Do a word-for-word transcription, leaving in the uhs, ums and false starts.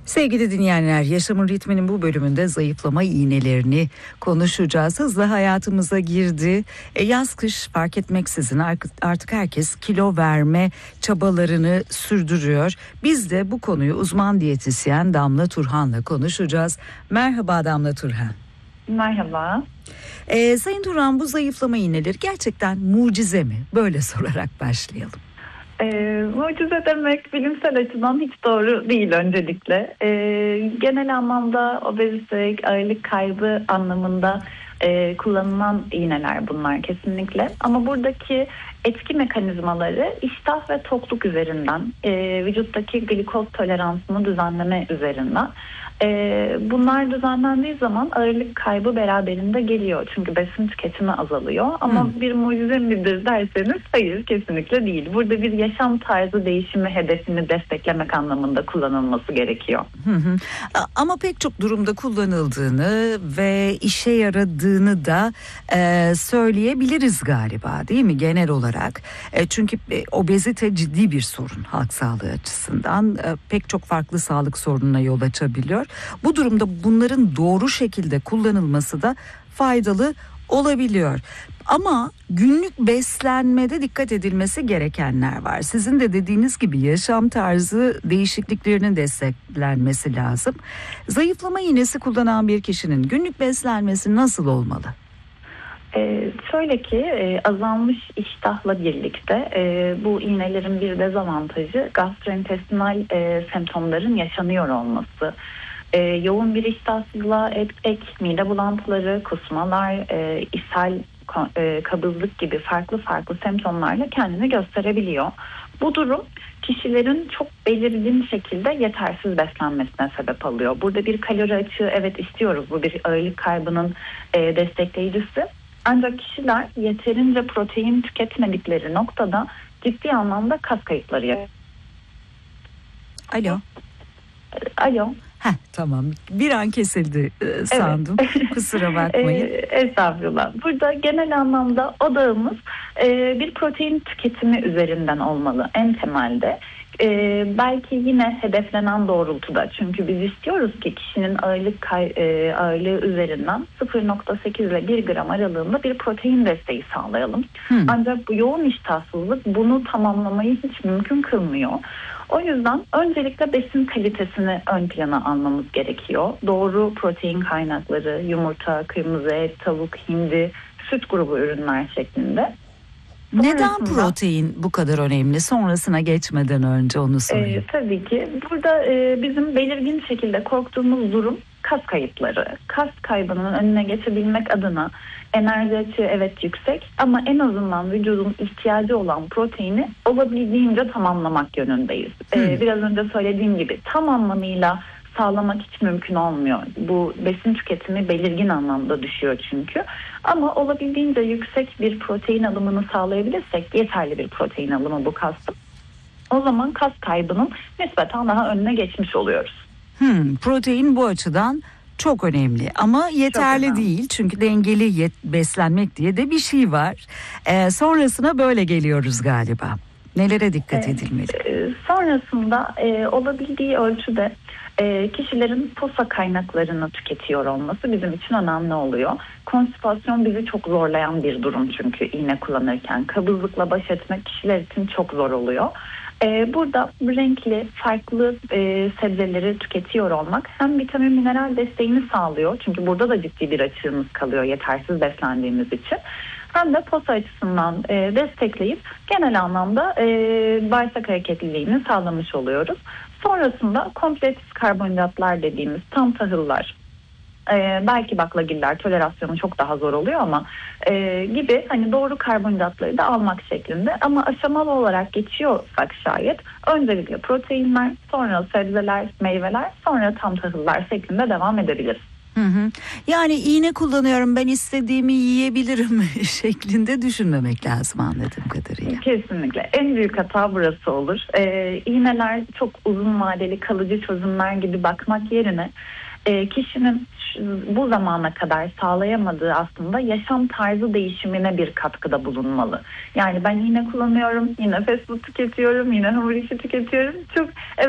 Sevgili dinleyenler, Yaşamın Ritmi'nin bu bölümünde zayıflama iğnelerini konuşacağız. Hızla hayatımıza girdi. E, yaz kış fark etmeksizin artık herkes kilo verme çabalarını sürdürüyor. Biz de bu konuyu uzman diyetisyen Damla Turhan'la konuşacağız. Merhaba Damla Turhan. Merhaba. E, Sayın Turhan, bu zayıflama iğneleri gerçekten mucize mi? Böyle sorarak başlayalım. E, mucize demek bilimsel açıdan hiç doğru değil öncelikle. E, genel anlamda obezite, ağırlık kaybı anlamında e, kullanılan iğneler bunlar kesinlikle. Ama buradaki etki mekanizmaları iştah ve tokluk üzerinden, e, vücuttaki glikoz toleransını düzenleme üzerinden. Ee, bunlar düzenlendiği zaman ağırlık kaybı beraberinde geliyor. Çünkü besin tüketimi azalıyor. Ama hmm. bir mucize midir derseniz hayır, kesinlikle değil. Burada bir yaşam tarzı değişimi hedefini desteklemek anlamında kullanılması gerekiyor. Hı hı. Ama pek çok durumda kullanıldığını ve işe yaradığını da e, söyleyebiliriz galiba, değil mi, genel olarak? E, çünkü obezite ciddi bir sorun halk sağlığı açısından. E, pek çok farklı sağlık sorununa yol açabiliyor. Bu durumda bunların doğru şekilde kullanılması da faydalı olabiliyor. Ama günlük beslenmede dikkat edilmesi gerekenler var. Sizin de dediğiniz gibi yaşam tarzı değişikliklerinin desteklenmesi lazım. Zayıflama iğnesi kullanan bir kişinin günlük beslenmesi nasıl olmalı? Ee, şöyle ki e, azalmış iştahla birlikte e, bu iğnelerin bir dezavantajı gastrointestinal e, semptomların yaşanıyor olması. E, yoğun bir iştahsızlığa ek, ek mide bulantıları, kusmalar, e, ishal, e, kabızlık gibi farklı farklı semptomlarla kendini gösterebiliyor. Bu durum kişilerin çok belirgin şekilde yetersiz beslenmesine sebep alıyor. Burada bir kalori açığı evet istiyoruz. Bu bir ağırlık kaybının e, destekleyicisi. Ancak kişiler yeterince protein tüketmedikleri noktada ciddi anlamda kas kayıpları yapıyor. Alo. Alo. Heh, tamam. Bir an kesildi e, sandım. Evet. Kusura bakmayın. e, estağfurullah. Burada genel anlamda odağımız e, bir protein tüketimi üzerinden olmalı en temelde. Ee, belki yine hedeflenen doğrultuda, çünkü biz istiyoruz ki kişinin ağırlık kay- e, ağırlığı üzerinden sıfır nokta sekiz ile bir gram aralığında bir protein desteği sağlayalım. Hmm. Ancak bu yoğun iştahsızlık bunu tamamlamayı hiç mümkün kılmıyor. O yüzden öncelikle besin kalitesini ön plana almamız gerekiyor. Doğru protein kaynakları, yumurta, kırmızı et, tavuk, hindi, süt grubu ürünler şeklinde. Neden protein bu kadar önemli? Sonrasına geçmeden önce onu sorayım. E, tabii ki. Burada e, bizim belirgin şekilde korktuğumuz durum kas kayıpları. Kas kaybının önüne geçebilmek adına enerji açığı evet yüksek ama en azından vücudun ihtiyacı olan proteini olabildiğince tamamlamak yönündeyiz. Hmm. E, biraz önce söylediğim gibi tam anlamıyla sağlamak hiç mümkün olmuyor. Bu besin tüketimi belirgin anlamda düşüyor çünkü. Ama olabildiğince yüksek bir protein alımını sağlayabilirsek, yeterli bir protein alımı bu kastım, o zaman kas kaybının nispeten daha önüne geçmiş oluyoruz. Hmm, protein bu açıdan çok önemli ama yeterli önemli değil, çünkü dengeli yet- beslenmek diye de bir şey var. Ee, sonrasına böyle geliyoruz galiba. Nelere dikkat evet, edilmeli? E, sonrasında e, olabildiği ölçüde e, kişilerin posa kaynaklarını tüketiyor olması bizim için önemli oluyor. Konstipasyon bizi çok zorlayan bir durum çünkü iğne kullanırken. Kabızlıkla baş etmek kişiler için çok zor oluyor. Ee, burada renkli, farklı e, sebzeleri tüketiyor olmak hem vitamin mineral desteğini sağlıyor. Çünkü burada da ciddi bir açığımız kalıyor yetersiz beslendiğimiz için. Hem de posa açısından e, destekleyip genel anlamda e, bağırsak hareketliliğini sağlamış oluyoruz. Sonrasında kompleks karbonhidratlar dediğimiz tam tahıllar, Ee, belki baklagiller tolerasyonu çok daha zor oluyor ama e, gibi hani doğru karbonhidratları da almak şeklinde, ama aşamalı olarak geçiyorsak şayet öncelikle proteinler, sonra sebzeler, meyveler, sonra tam tahıllar şeklinde devam edebiliriz. Hı hı. Yani iğne kullanıyorum, ben istediğimi yiyebilirim şeklinde düşünmemek lazım anladığım kadarıyla. Kesinlikle. En büyük hata burası olur. Ee, iğneler çok uzun vadeli kalıcı çözümler gibi bakmak yerine e, kişinin bu zamana kadar sağlayamadığı aslında yaşam tarzı değişimine bir katkıda bulunmalı. Yani ben iğne kullanıyorum, yine fast food tüketiyorum, yine hamur işi tüketiyorum. Çok evet,